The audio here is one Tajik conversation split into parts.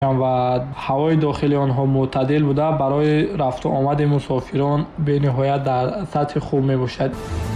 و هوای داخلی آنها معتدل بوده برای رفت و آمد مسافران به نهایت در سطح خوب می باشد.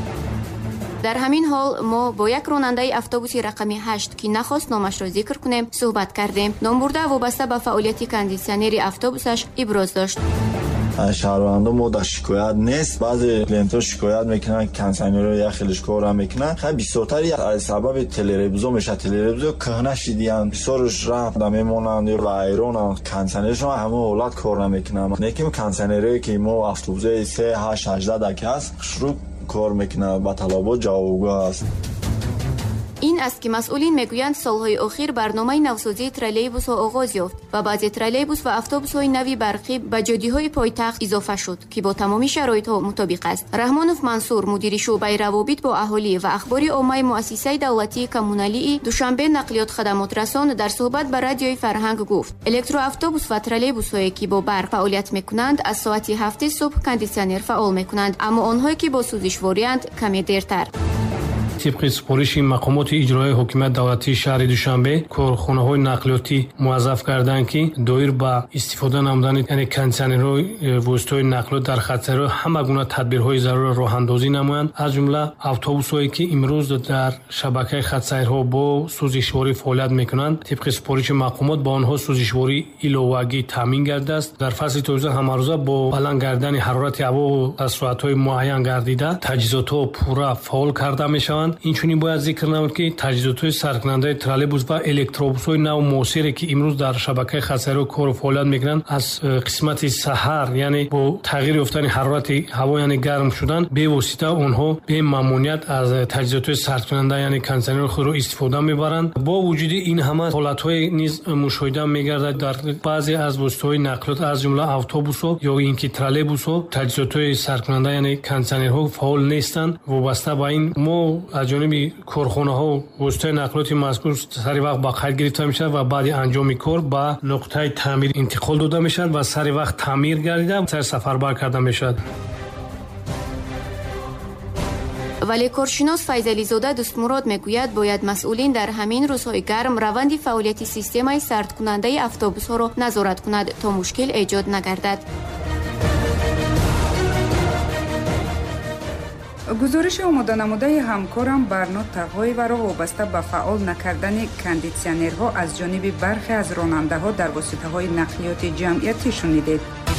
در همین حال ما با یک راننده اتوبوس رقمی 8 که نخواست نامش را ذکر کنیم صحبت کردیم. نامبرده وابسته به فعالیت کاندیسیونر اتوبوسش ابراز داشت. شهروندان ما در شکایت نیست. بعضی کلینت‌ها شکایت میکنن کانسینر یا خیلیش کار میکنن. خیلی بیشتری از سبب تلربزو میشه. تلربزو کهنه شدیان بسیارش رفت میمونن و ایران کانسینرشون همه اولاد کار نمیکنن. نکیم کانسینری که ما اتوبوس 3 8 18 دقیقه است شروع کار میکنه با طلبات جوابگاه است. این است که مسئولین میگویند سالهای اخیر برنامه نوسازی ترولبوس ها آغاز یافت و بعضی ترولبوس و اتوبوس های نوی برقی به جاده های پایتخت اضافه شد که با تمامی شرایط ها مطابق است. رحمانوف منصور مدیر شعبه روابط با اهالی و اخبار عامه مؤسسه دولتی کمونالی دوشنبه نقلیات خدمات رسان در صحبت با رادیوی فرهنگ گفت الکترو اتوبوس و ترولبوس هایی که با برق فعالیت میکنند از ساعت 7 صبح کاندیسیونر فعال میکنند، اما آنهایی که با سوزشواری‌اند کمی دیرتر. طبق سپارش مقامات اجرایی حکومت دولتی شهر دوشنبه کارخانه‌های نقلیاتی موظف کردند که دایر به استفاده نمودن یعنی کاندیسیونرهای واسطه نقلیات در خط سیر همه گونه تدبیرهای ضروری راه اندازی نمایند، از جمله اتوبوس‌هایی که امروز در شبکه خط سیرها با سوزشواری فعالیت می‌کنند طبق سپارش مقامات با آنها سوزشواری ایلوواگی تامین گردیده است. در فصل تابستان همروزه با بلند گردن حرارت هوا از ساعت‌های معین گردیده تجهیزات‌ها پورا فعال کرده می‌شوند. اینچنین باید ذکر نمود که تجهیزات سرکننده ترولبوس و الکتروبوس‌های نو موثری که امروز در شبکه خط سیرها کار و فعالیت می‌کنند از قسمت سحر یعنی با تغییر یافتن حرارت هوا یعنی گرم شدن به واسطه آنها به ممنوعیت از تجهیزات سرکننده یعنی کاندیسیونر خود را استفاده می‌برند. با وجود این همه حالت‌های نیز مشاهده می‌گردد در بعضی از واسطه‌های نقلیات از جمله اتوبوس‌ها یا اینکه ترولبوس‌ها تجهیزات سرکننده یعنی کاندیسیونرها فعال نیستند. وابسته به این ما از جانب کارخانه‌ها و واسطه نقلیات مذکور سر وقت با خرید گرفته میشه و بعد انجام کار به نقطه تعمیر انتقال داده میشد و سر وقت تعمیر گردیده سر سفربر کرده میشد. ولی کارشناس فیضعلی زاده دستمراد میگوید باید مسئولین در همین روزهای گرم روند فعالیت سیستم سرد کننده اتوبوس‌ها را نظارت کنند تا مشکل ایجاد نگردد. گزارش آماده نموده همکارم برنامه تقوی و را وابسته به فعال نکردن کاندیسیونرها از جانب برخی از راننده ها در واسطه های نقلیات جمعیتی شنیدید.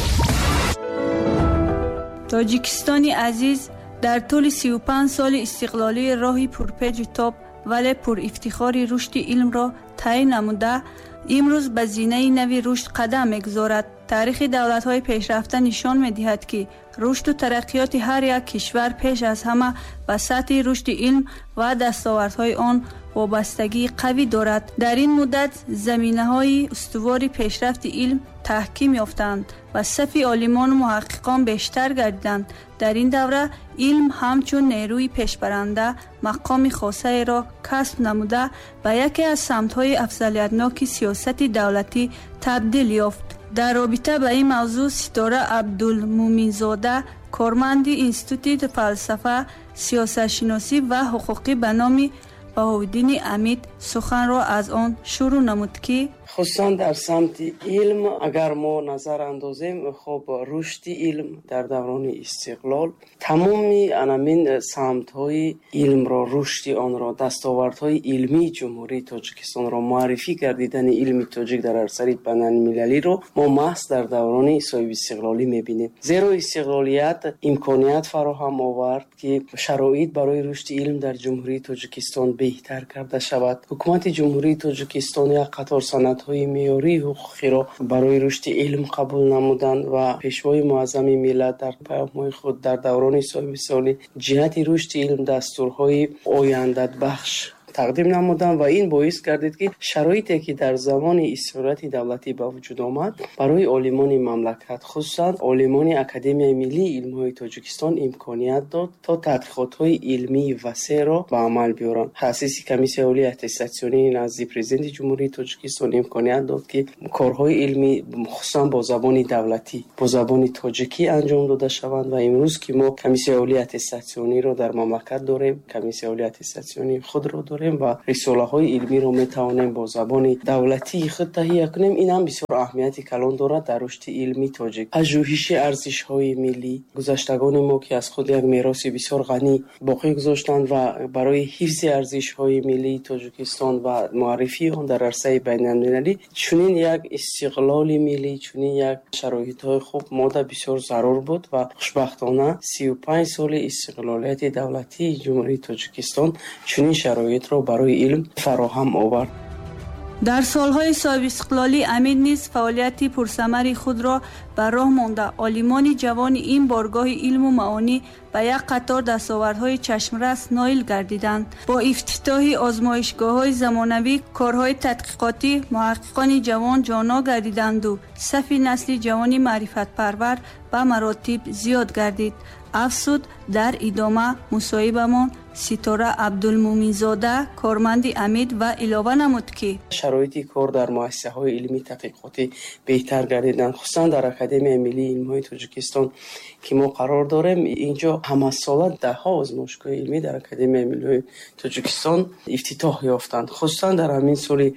تاجیکستانی عزیز در طول 35 سال استقلالی راهی پرپیچ و تاب ولی پر افتخاری رشد علم را طی نموده امروز به زینه نوی رشد قدم می‌گذارد. تاریخ دولت‌های پیشرفته نشان می‌دهد که رشد و ترقیات هر یک کشور پیش از همه به سطح رشد علم و دستاوردهای آن وابستگی قوی دارد. در این مدت زمینه‌های استوار پیشرفت علم تحکیم یافتند و صف عالمان و محققان بیشتر گردیدند. در این دوره علم همچون نیروی پیشبرنده مقام خاصه را کسب نموده به یکی از سمت‌های افضلیتناک سیاست دولتی تبدیل یافت. در رابطه با این موضوع ستاره عبدالمومنزاده کارمند انستیتوت فلسفه سیاست شناسی و حقوقی به نام بهاءالدین امید سخن را از آن شروع نمود که خصوصا در سمت علم اگر ما نظر اندازیم خب رشد علم در دوران استقلال تمامی انامین سمت های علم را رشد آن را دستاوردهای علمی جمهوری تاجیکستان را معرفی گردیدن علم تاجیک در عرصه بین‌المللی را ما محض در دوران صاحب استقلالی میبینیم. زیرا استقلالیت امکانیت فراهم آورد که شرایط برای رشد علم در جمهوری تاجیکستان بهتر کرده شود. حکومت جمهوری تاجیکستان یک قطار سندهای معیاری حقوقی را برای رشد علم قبول نمودند و پیشوای معظم ملت در پیام‌های خود در دوران صاحب استقلالی جهت رشد علم دستورهای آیندت بخش تقدیم نمودند و این باعث گردید که شرایطی که در زمان استقلال دولتی به وجود آمد برای عالمان مملکت خصوصا عالمان اکادمی ملی علم‌های تاجیکستان امکانیت داد تا تحقیقات‌های علمی وسیع را به عمل بیارند. تأسیس کمیسیون عالی اتستاسیونی نزد پرزیدنت جمهوری تاجیکستان امکانیت داد که کارهای علمی خصوصا با زبان دولتی با زبان تاجیکی انجام داده شوند و امروز که ما کمیسیون عالی اتستاسیونی را در مملکت داریم، کمیسیون عالی اتستاسیونی خود را داریم бисохем ва рисолаҳои илмиро метавонем бо забони давлатии худ таҳия кунем. ин ҳам бисёр аҳамияти калон дорад дар рушди илми тоҷик. аз ҷӯҳиши арзишҳои миллӣ гузаштагони мо ки аз худ як мероси бисёр ғанӣ боқӣ гузоштанд ва барои ҳифзи арзишҳои миллии Тоҷикистон ва муаррифии он дар арсаи байналмилалӣ чунин як истиқлоли миллӣ, чунин як шароитҳои хуб мода бисёр зарур буд ва хушбахтона 35 соли истиқлолияти давлатии ҷумҳурии Тоҷикистон чунин шароитро барои илм фароҳам овард. дар солҳои соҳибистиқлолӣ Амид низ фаъолияти пурсамари худро ба роҳ монда олимони ҷавони ин боргоҳи илму маонӣ ба як қатор дастовардҳои чашмрас ноил гардиданд. бо ифтитоҳи озмоишгоҳҳои замонавӣ корҳои тадқиқотӣ муҳаққиқони ҷавон ҷоно гардиданду сафи насли ҷавони маърифатпарвар ба маротиб зиёд гардид. афсуд дар идома мусоҳибамон Ситора Абдулмуминзода корманди Амид ва илова намуд ки шароити кор дар муассисаҳои илмии тадқиқотӣ беҳтар гардиданд, хусусан дар Академияи Миллии Илмҳои Тоҷикистон ки мо қарор дорем. инҷо ҳамасола даҳҳо озмоишгоҳи илмӣ дар Академияи Миллии Тоҷикистон ифтитоҳ ёфтанд. хусусан дар ҳамин соли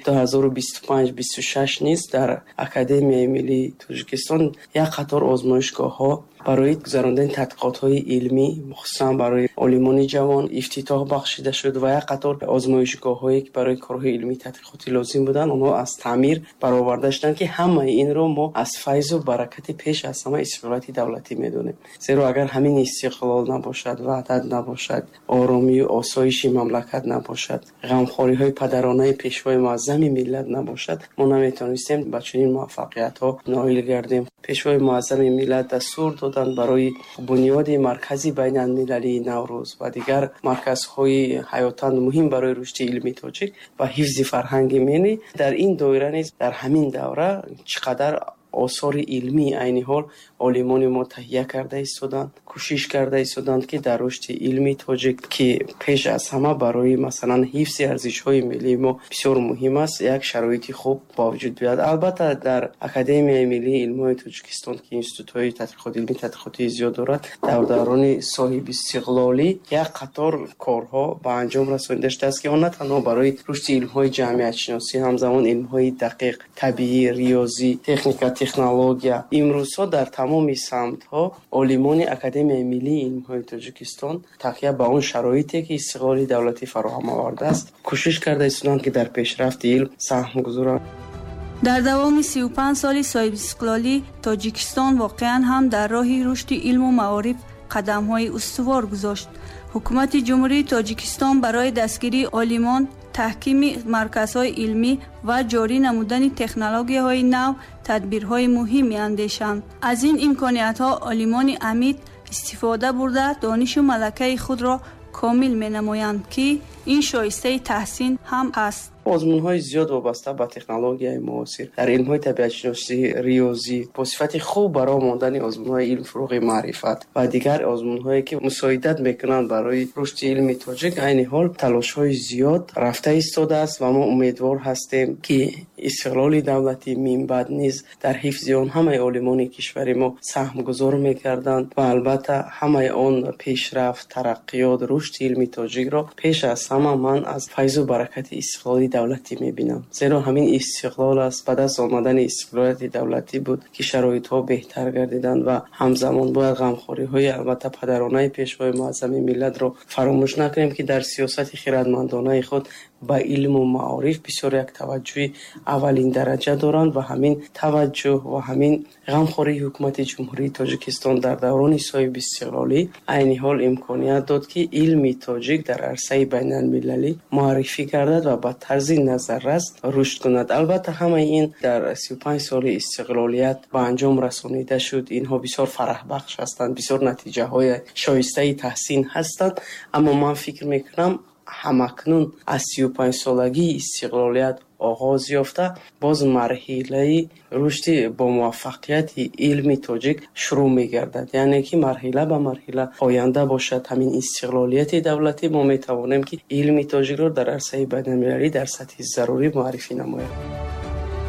2025-26 низ дар Академияи Миллии Тоҷикистон як қатор озмоишгоҳҳо барои гузарондани тадқиқотҳои илмӣ хусусан барои олимони ҷавон ифтитоҳ бахшида шуд ва як қатор озмоишгоҳҳое ки барои корҳои илмии тадқиқотӣ лозим буданд онҳо аз таъмир бароварда шуданд ки ҳамаи инро мо аз файзу баракати пеш аз ҳама истиқлолияти давлатӣ медонем. зеро агар ҳамин истиқлол набошад, ваҳдат набошад, оромию осоиши мамлакат набошад, ғамхориҳои падаронаи пешвои муаззами миллат набошад, мо наметавонистем ба чунин муваффақиятҳо ноил гардем. пешвои муаззами миллат дастур доданд барои бунёди маркази байналмилалии Наврӯз ва дигар марказҳои ҳаётан муҳим барои рушди илми тоҷик ва ҳифзи фарҳанги миллӣ. дар ин доира низ дар ҳамин давра чӣ қадар осори илмӣ айни ҳол олимони мо таҳия карда истоданд, кӯшиш карда истоданд ки дар рушди илми тоҷик ки пеш аз ҳама барои масалан ҳифзи арзишҳои миллии мо бисёр муҳим аст, як шароити хуб ба вуҷуд биёяд. албатта дар Академияи Миллии Илмҳои Тоҷикистон ки институтҳои тадқиқоти илмии тадқиқотии зиёд дорад, дар даврони соҳибистиқлолӣ як қатор корҳо ба анҷом расонида шудааст ки он на танҳо барои рушди илмҳои ҷамъиятшиносӣ, ҳамзамон илмҳои дақиқ, табиӣ, риёзӣ, техника, технология. имрӯзҳо дар тамоми самтҳо олимони Академияи Миллии Илмҳои Тоҷикистон тақия ба он шароите ки истиқлоли давлатӣ фароҳам овардааст, кӯшиш карда истоданд ки дар пешрафти илм саҳм гузоранд. дар давоми 35 соли соҳибистиқлолӣ Тоҷикистон воқеан ҳам дар роҳи рушди илму маориф қадамҳои устувор гузошт. ҳукумати ҷумҳурии Тоҷикистон барои дастгирии олимон, таҳкими марказҳои илмӣ ва ҷорӣ намудани технологияҳои нав тадбирҳои муҳим меандешанд. аз ин имкониятҳо олимони Амид истифода бурда донишу малакаи худро комил менамоянд ки ин шоистаи таҳсин ҳам ҳаст. озмунҳои зиёд вобаста ба технологияи муосир дар илмҳои табиатшиносӣ, риёзӣ бо сифати хуб барои мондани озмунҳои илмфуруғи маърифат ва дигар озмунҳое ки мусоидат мекунанд барои рушди илми тоҷик айни ҳол талошҳои зиёд рафта истодааст ва мо умедвор ҳастем ки истиқлоли давлатӣ минбаъд низ дар ҳифзи он ҳамаи олимони кишвари мо саҳмгузор мекарданд ва албатта ҳамаи он пешрафт, тараққиёт, рушди илми тоҷикро пеш аз ҳама ман аз файзу баракати истиқлоли давлатӣ мебинам. зеро ҳамин истиқлол аст, ба даст омадани истиқлолияти давлатӣ буд ки шароитҳо беҳтар гардиданд ва ҳамзамон бояд ғамхориҳои албатта падаронаи пешвои муаззами миллатро фаромӯш накунем ки дар сиёсати хиратмандонаи худ ба илму маориф бисёр як таваҷҷӯҳи аввалин дараҷа доранд ва ҳамин таваҷҷӯҳ ва ҳамин ғамхории ҳукумати ҷумҳурии Тоҷикистон дар даврони соҳибистиқлолӣ айни ҳол имконият дод ки илми тоҷик дар арсаи байналмилалӣ муаррифӣ гардад ва ба тарзи назаррас рушд кунад. албатта ҳамаи ин дар 35 соли истиқлолият ба анҷом расонида шуд. инҳо бисёр фараҳбахш ҳастанд, бисёр натиҷаҳои шоистаи таҳсин ҳастанд, аммо ман фикр мекунам ҳамакнун аз 35 солагии истиқлолият оғоз ёфта боз марҳилаи рушди бо муваффақияти илми тоҷик шурӯъ мегардад, яъне ки марҳила ба марҳила оянда бошад. ҳамин истиқлолияти давлатӣ мо метавонем ки илми тоҷикро дар арсаи байналмилалӣ дар сатҳи зарурӣ муаррифӣ намояд.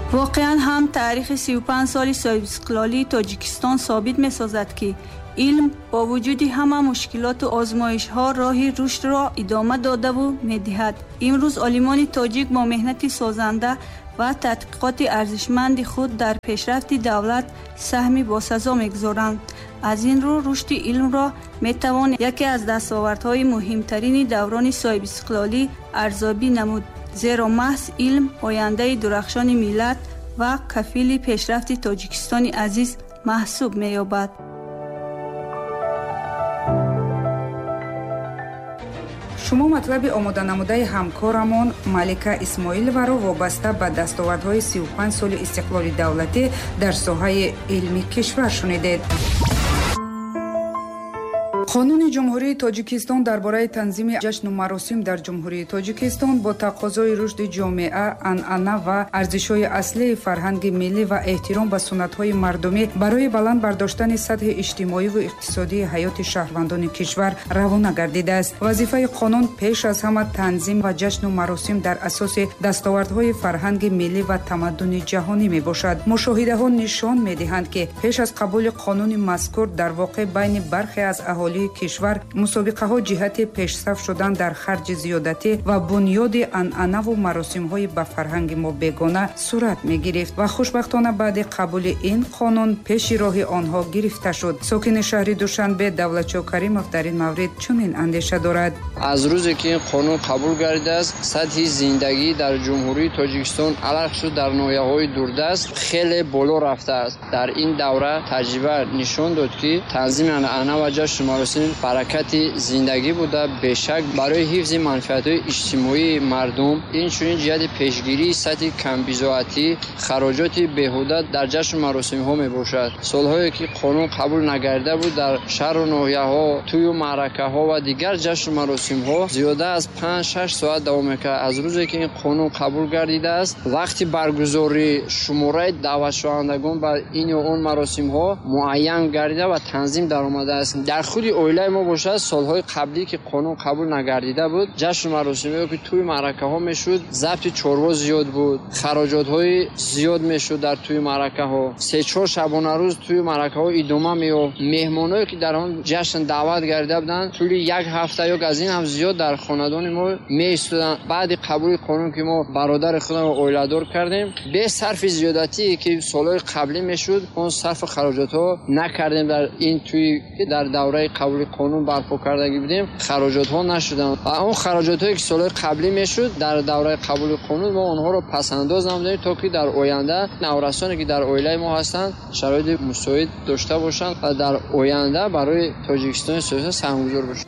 واقعا هم تاریخ 35 سال صاحب استقلالی تاجیکستان ثابت می‌سازد که علم با وجود همه مشکلات و آزمایش‌ها راه رشد را ادامه داده و می‌دهد. امروز عالمان تاجیک با مهنت سازنده و تحقیقات ارزشمند خود در پیشرفت دولت سهمی باسزا می‌گذارند. از این رو رشد علم را می‌توان یکی از دستاوردهای مهمترین دوران صاحب استقلالی ارزیابی نمود. زیرا محض علم آینده درخشان ملت و کفیل پیشرفت تاجیکستان عزیز محسوب می‌یابد. шумо матлаби омода намудаи ҳамкорамон малика исмоиловаро вобаста ба дастовардҳои 35 соли истиқлоли давлатӣ дар соҳаи илми кишвар шунидед. қонуни ҷумҳурии тоҷикистон дар бораи танзими ҷашну маросим дар ҷумҳурии тоҷикистон бо тақозои рушди ҷомеа, анъана ва арзишҳои аслии фарҳанги миллӣ ва эҳтиром ба суннатҳои мардумӣ барои баланд бардоштани сатҳи иҷтимоиву иқтисодии ҳаёти шаҳрвандони кишвар равона гардидааст. вазифаи қонун пеш аз ҳама танзим ва ҷашну маросим дар асоси дастовардҳои фарҳанги миллӣ ва тамаддуни ҷаҳонӣ мебошад. мушоҳидаҳо нишон медиҳанд ки пеш аз қабули қонуни мазкур дар воқеъ байни бархе аз аҳолии кишвар мусобиқаҳо ҷиҳати пешсаф шудан дар харҷи зиёдатӣ ва бунёди анъанаву маросимҳои ба фарҳанги мо бегона сурат мегирифт ва хушбахтона баъди қабули ин қонун пеши роҳи онҳо гирифта шуд. сокини шаҳри душанбе давлатшоҳ каримов дар ин маврид чунин андеша дорад. аз рӯзе ки ин қонун қабул гардидааст, сатҳи зиндагӣ дар ҷумҳурии тоҷикистон алахсус дар ноҳияҳои дурдаст хеле боло рафтааст. дар ин давра таҷриба нишон дод ки танзими анъана ва ҷашну маросим баракати зиндагӣ буда бешак барои ҳифзи манфиатҳои иҷтимоии мардум инчунин ҷиҳати пешгирии сатҳи камбизоатӣ хароҷоти беҳуда дар ҷашну маросимҳо мебошад. солҳое ки қонун қабул нагардида буд дар шаҳру ноҳияҳо тӯю маъракаҳо ва дигар ҷашну маросимҳо зиёда аз 5-6 соат давом мекард. аз рӯзе ки ин қонун қабул гардидааст, вақти баргузории шумораи даъватшавандагон ба ин ё он маросимҳо муайян гардида ва танзим даромадааст. дар худи оилаи мо бошад солҳои қаблӣ ки қонун қабул нагардида буд, ҷашну маросимҳое ки тӯи маъракаҳо мешуд, забти чорво зиёд буд, хароҷотҳои зиёд мешуд дар тӯи маъракаҳо, 3-4 шабонарӯз тӯи маъракаҳо идома меёфт. меҳмоное ки дар он ҷашн даъват гардида буданд, тӯли як ҳафта ё аз ин ҳам зиёд дар хонадони мо меистоданд. баъди қабули қонун ки мо бародари худамро оиладор кардем, бе сарфи зиёдатие ки солҳои қаблӣ мешуд, он сарфу хароҷотҳо накардем. дар ин тӯи ки дар давраи қабули қонун барпо кардагӣ будем, хароҷотҳо нашуданд. ва он хароҷотҳое ки солҳои қаблӣ мешуд дар давраи қабули қонун мо онҳоро пасандоз намудем, то ки дар оянда наврасоне ки дар оилаи мо ҳастанд шароити мусоид дошта бошанд ва дар оянда барои тоҷикистони соҳиста саҳмгузор бошанд.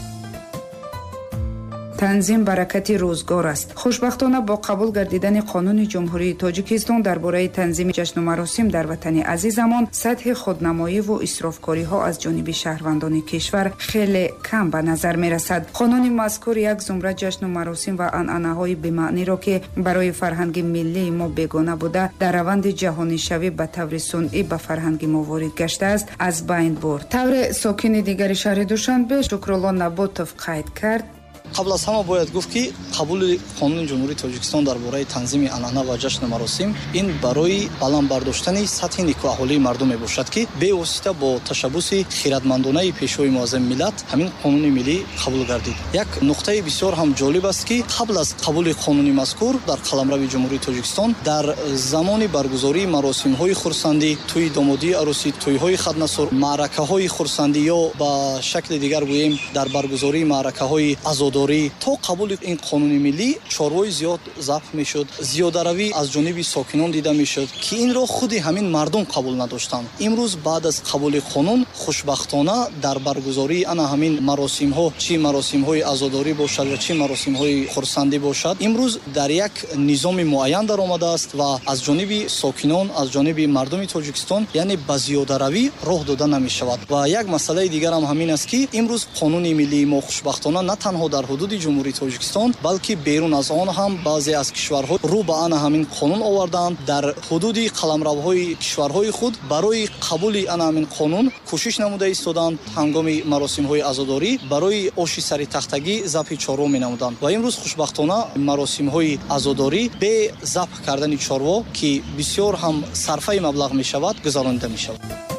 танзим баракати рӯзгор аст. хушбахтона бо қабул гардидани қонуни ҷумҳурии тоҷикистон дар бораи танзими ҷашну маросим дар ватани азизамон сатҳи худнамоиву исрофкориҳо аз ҷониби шаҳрвандони кишвар хеле кам ба назар мерасад. қонуни мазкур як зумра ҷашну маросим ва анъанаҳои бемаъниро ки барои фарҳанги миллии мо бегона буда дар раванди ҷаҳонишавӣ ба таври сунъӣ ба фарҳанги мо ворид гаштааст, аз байн бурд. тавре сокини дигари шаҳри душанбе шукрулло наботов қайд кард. қабл аз ҳама бояд гуфт ки қабули қонуни ҷумҳурии тоҷикистон дар бораи танзими анъана ва ҷашну маросим ин барои баланд бардоштани сатҳи никоҳҳолии мардум мебошад ки бевосита бо ташаббуси хиратмандонаи пешвои муаззами миллат ҳамин қонуни миллӣ қабул гардид. як нуқтаи бисёр ҳам ҷолиб аст ки қабл аз қабули қонуни мазкур дар қаламрави ҷумҳурии тоҷикистон дар замони баргузории маросимҳои хурсандӣ, тӯи домодии арӯсӣ, тӯйҳои хатнасор, маъракаҳои хурсандӣ ё ба шакли дигар гӯем дар баргузории маъракаҳои азодорӣ то қабули ин қонуни миллӣ чорвои зиёд забт мешуд, зиёдаравӣ аз ҷониби сокинон дида мешуд ки инро худи ҳамин мардум қабул надоштанд. имрӯз баъд аз қабули қонун хушбахтона дар баргузории ана ҳамин маросимҳо, чӣ маросимҳои азодорӣ бошад ва чӣ маросимҳои хурсандӣ бошад, имрӯз дар як низоми муайян даромадааст ва аз ҷониби сокинон, аз ҷониби мардуми тоҷикистон яъне ба зиёдаравӣ роҳ дода намешавад. ва як масъалаи дигарам ҳамин аст ки имрӯз қонуни миллии мо хушбахтона на танҳо дар дар ҳудуди ҷумҳурии Тоҷикистон, балки берун аз он ҳам баъзе аз кишварҳо рӯ ба ана ҳамин қонун оварданд. Дар ҳудуди қаламравҳои кишварҳои худ барои қабули ана ҳамин қонун кӯшиш намуда истоданд. ҳангоми маросимҳои азодорӣ барои оши сари тахтагӣ забҳи чорво менамуданд ва имрӯз хушбахтона маросимҳои азодорӣ бе забҳ кардани чорво, ки бисёр ҳам сарфаи маблағ мешавад, гузаронида мешавад.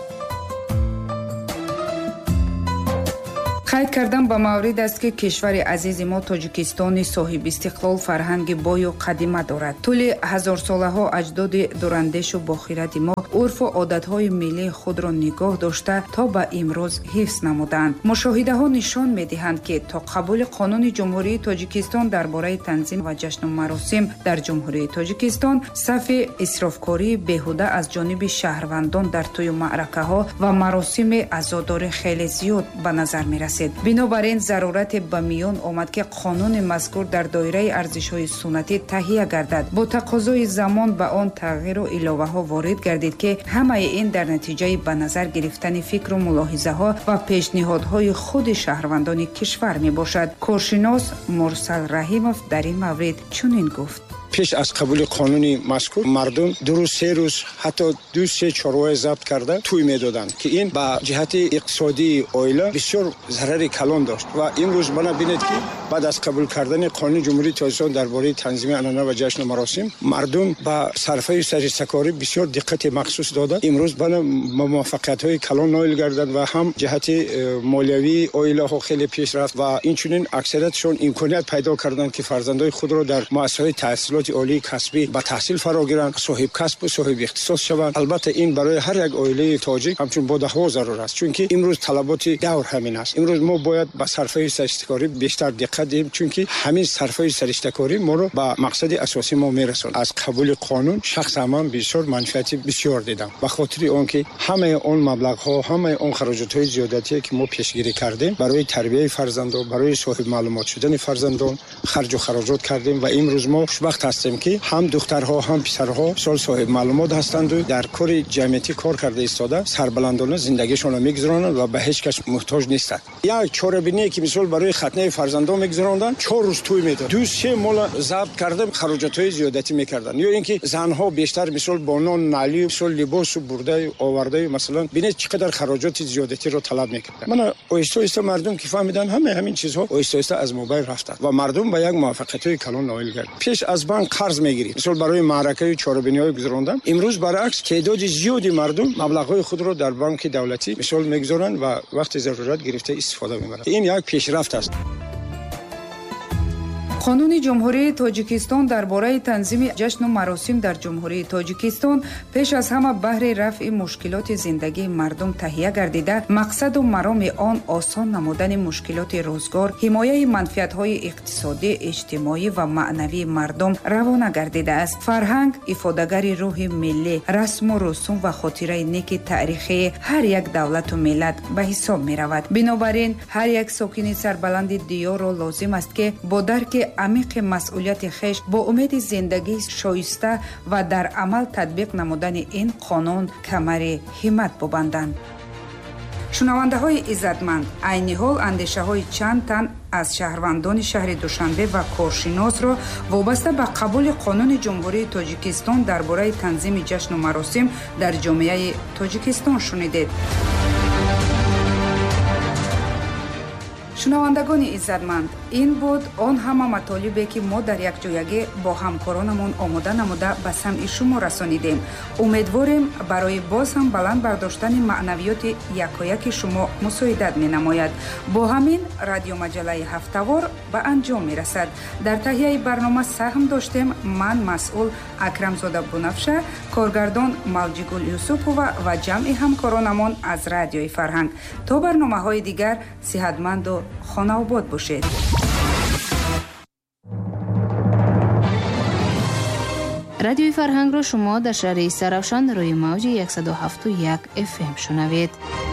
қайд кардан ба маврид аст ки кишвари азизи мо Тоҷикистони соҳибистиқлол фарҳанги бою қадима дорад. тӯли ҳазорсолаҳо аҷдоди дурандешу бохиради мо урфу одатҳои миллии худро нигоҳ дошта то ба имрӯз ҳифз намуданд. мушоҳидаҳо нишон медиҳанд ки то қабули қонуни ҷумҳурии Тоҷикистон дар бораи танзим ва ҷашну маросим дар ҷумҳурии Тоҷикистон сафи исрофкории беҳуда аз ҷониби шаҳрвандон дар тӯю маъракаҳо ва маросими азодорӣ хеле зиёд ба назар мерасид. бинобар ин зарурате ба миён омад ки қонуни мазкур дар доираи арзишҳои суннатӣ таҳия гардад. бо тақозои замон ба он тағйиру иловаҳо ворид гардид ки ҳамаи ин дар натиҷаи ба назар гирифтани фикру мулоҳизаҳо ва пешниҳодҳои худи шаҳрвандони кишвар мебошад. коршинос Мурсал Раҳимов дар ин маврид чунин гуфт: пеш аз қабули қонуни мазкур мардум 2-3 рӯз ҳатто 2-3 чорвои забт карда тӯй медоданд ки ин ба ҷиҳати иқтисодии оила бисёр зарари калон дошт ва имрӯз бана бинед ки баъд аз қабул кардани қонуни ҷумҳурии Тоҷикистон дар бораи танзими анъана ва ҷашну маросим мардум ба сарфаи саристакорӣ бисёр диққати махсус дода имрӯз бана муваффақиятҳои калон ноил гарданд ва ҳам ҷиҳати молиявии оилаҳо хеле пеш рафт ва инчунин аксариятшон имконият пайдо карданд ки фарзандои худро дар муассисаҳои таҳсилот олии касбӣ ба таҳсил фаро гиранд, соҳиб касбу соҳиб ихтисос шаванд. албатта ин барои ҳар як оилаи тоҷик ҳамчун бо даҳво зарур аст, чунки имрӯз талаботи давр ҳамин аст. имрӯз мо бояд ба сарфаи саристакорӣ бештар диққат диҳем, чунки ҳамин сарфаи саристакорӣ моро ба мақсади асосӣ мо мерасонад. аз қабули қонун шахсан ман бисёр манфиати бисёр дидам, ба хотири он ки ҳамаи он маблағҳо, ҳамаи он хароҷотҳои зиёдатие ки мо пешгирӣ кардем барои тарбияи фарзандон, барои соҳиб маълумот шудани фарзандон харҷу хароҷот кардем ва имрӯз мо хушбахт ҳастем ки ҳам духтарҳо ҳам писарҳо сол соҳиб маълумот ҳастанду дар кори ҷамъиятӣ кор карда истода сарбаландона зиндагишонро мегузаронанд ва ба ҳеҷ кас муҳтоҷ нестанд. як чорабиние ки мисол барои хатнаи фарзандон мегузаронданд 4 рӯз тӯй медод, 2-3 мола забт карда хароҷотҳои зиёдатӣ мекарданд. ё ин ки занҳо бештар мисол бо нон налӣ мисол либосу бурдаи овардаи масалан бинед чӣ қадар хароҷоти зиёдатиро талаб мекарданд. мана оҳиста оҳиста мардум ки фаҳмиданд ҳамин чизҳо оҳиста оҳиста аз мобайн рафтанд ва мардум ба як муваффақиятҳои калон ноил гардид. пеш аз банк қарз мегирид, мисол барои маъракаи чорабиниҳои гузарондан. имрӯз баръакс теъдоди зиёди мардум маблағҳои худро дар банки давлатӣ мисол мегузоранд ва вақти зарурат гирифта истифода мебаранд. ин як пешрафт аст. қонуни ҷумҳурии Тоҷикистон дар бораи танзими ҷашну маросим дар ҷумҳурии Тоҷикистон пеш аз ҳама баҳри рафъи мушкилоти зиндагии мардум таҳия гардида, мақсаду мароми он осон намудани мушкилоти рӯзгор, ҳимояи манфиатҳои иқтисодӣ, иҷтимоӣ ва маънавии мардум равона гардидааст. фарҳанг ифодагари рӯҳи миллӣ, расму русум ва хотираи неки таърихии ҳар як давлату миллат ба ҳисоб меравад. бинобар ин ҳар як сокини сарбаланди диёрро лозим аст ки бо дарки амиқи масъулияти хеш бо умеди зиндагии шоиста ва дар амал татбиқ намудани ин қонун камари ҳиммат бубанданд. шунавандаҳои иззатманд, айни ҳол андешаҳои чанд тан аз шаҳрвандони шаҳри Душанбе ва коршиносро вобаста ба қабули қонуни ҷумҳурии Тоҷикистон дар бораи танзими ҷашну маросим дар ҷомеаи Тоҷикистон шунидед. шунавандагони иззатманд, ин буд он ҳама матолибе ки мо дар якҷоягӣ бо ҳамкоронамон омода намуда ба самъи шумо расонидем. умедворем барои боз ҳам баланд бардоштани маънавиёти якояки шумо мусоидат менамояд. бо ҳамин радиомаҷаллаи ҳафтавор ба анҷом мерасад. дар таҳияи барнома саҳм доштем ман масъул Акрамзода Бунафша, коргардон Мавҷигул Юсупова ва ҷамъи ҳамкоронамон аз радиои Фарҳанг. то барномаҳои дигар сиҳатманду хонаобод бошед. радиои Фарҳангро шумо дар шаҳри Саравшан рӯи мавҷи 107.1 FM шунавед.